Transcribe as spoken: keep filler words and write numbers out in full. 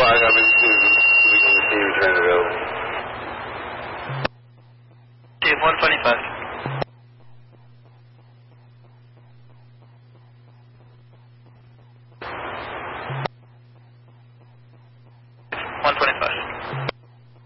flag up in two. We can see you turn it over. Team one twenty-five.